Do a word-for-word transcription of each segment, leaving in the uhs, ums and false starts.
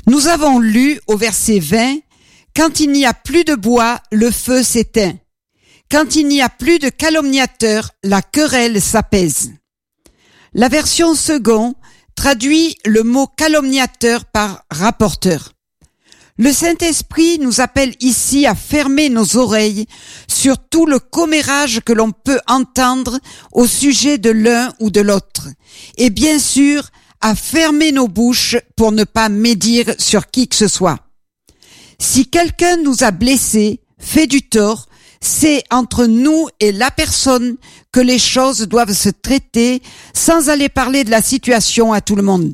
Nous avons lu au verset vingt, « Quand il n'y a plus de bois, le feu s'éteint. Quand il n'y a plus de calomniateurs, la querelle s'apaise. » La version second traduit le mot calomniateur par rapporteur. Le Saint-Esprit nous appelle ici à fermer nos oreilles sur tout le commérage que l'on peut entendre au sujet de l'un ou de l'autre, et bien sûr à fermer nos bouches pour ne pas médire sur qui que ce soit. Si quelqu'un nous a blessés, fait du tort, c'est entre nous et la personne que les choses doivent se traiter sans aller parler de la situation à tout le monde.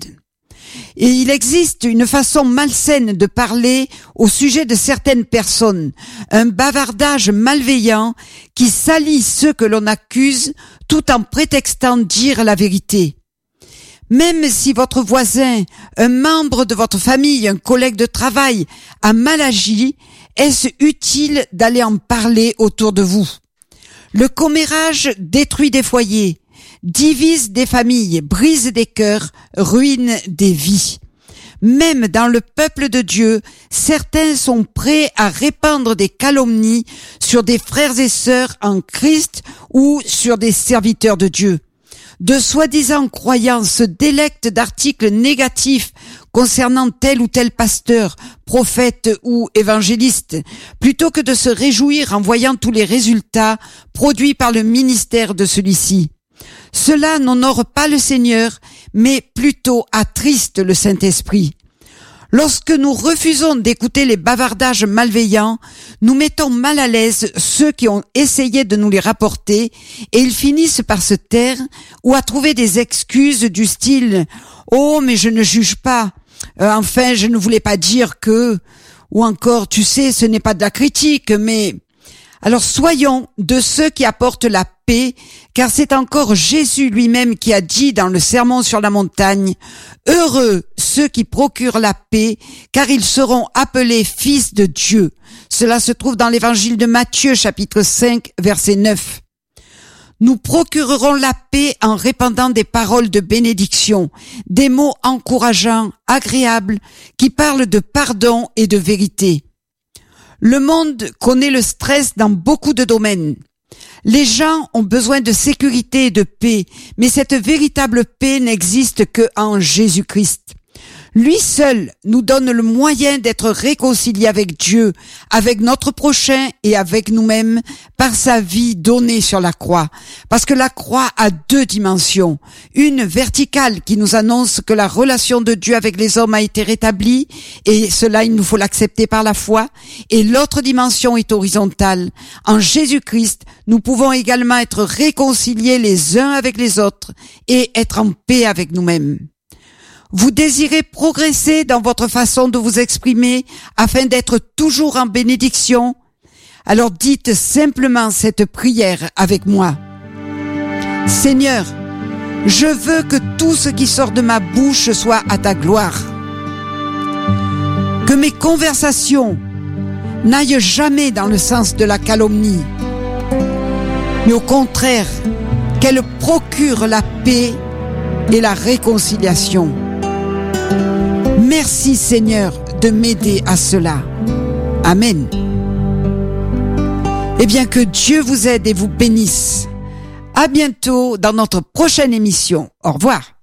Et il existe une façon malsaine de parler au sujet de certaines personnes, un bavardage malveillant qui salit ceux que l'on accuse tout en prétextant dire la vérité. Même si votre voisin, un membre de votre famille, un collègue de travail a mal agi, est-ce utile d'aller en parler autour de vous? Le commérage détruit des foyers, divise des familles, brise des cœurs, ruine des vies. Même dans le peuple de Dieu, certains sont prêts à répandre des calomnies sur des frères et sœurs en Christ ou sur des serviteurs de Dieu. De soi-disant croyants se délectent d'articles négatifs concernant tel ou tel pasteur, prophète ou évangéliste, plutôt que de se réjouir en voyant tous les résultats produits par le ministère de celui-ci. Cela n'honore pas le Seigneur, mais plutôt attriste le Saint-Esprit. Lorsque nous refusons d'écouter les bavardages malveillants, nous mettons mal à l'aise ceux qui ont essayé de nous les rapporter et ils finissent par se taire ou à trouver des excuses du style « Oh, mais je ne juge pas. Euh, enfin, je ne voulais pas dire que... » ou encore « Tu sais, ce n'est pas de la critique, mais... » Alors soyons de ceux qui apportent la paix, car c'est encore Jésus lui-même qui a dit dans le Sermon sur la montagne, « Heureux ceux qui procurent la paix, car ils seront appelés fils de Dieu. » Cela se trouve dans l'évangile de Matthieu, chapitre cinq, verset neuf. Nous procurerons la paix en répandant des paroles de bénédiction, des mots encourageants, agréables, qui parlent de pardon et de vérité. Le monde connaît le stress dans beaucoup de domaines. Les gens ont besoin de sécurité et de paix, mais cette véritable paix n'existe que en Jésus-Christ. Lui seul nous donne le moyen d'être réconciliés avec Dieu, avec notre prochain et avec nous-mêmes par sa vie donnée sur la croix. Parce que la croix a deux dimensions. Une verticale qui nous annonce que la relation de Dieu avec les hommes a été rétablie et cela il nous faut l'accepter par la foi. Et l'autre dimension est horizontale. En Jésus-Christ, nous pouvons également être réconciliés les uns avec les autres et être en paix avec nous-mêmes. Vous désirez progresser dans votre façon de vous exprimer afin d'être toujours en bénédiction? Alors dites simplement cette prière avec moi. Seigneur, je veux que tout ce qui sort de ma bouche soit à ta gloire. Que mes conversations n'aillent jamais dans le sens de la calomnie, mais au contraire, qu'elles procurent la paix et la réconciliation. Merci Seigneur de m'aider à cela. Amen. Eh bien que Dieu vous aide et vous bénisse. À bientôt dans notre prochaine émission. Au revoir.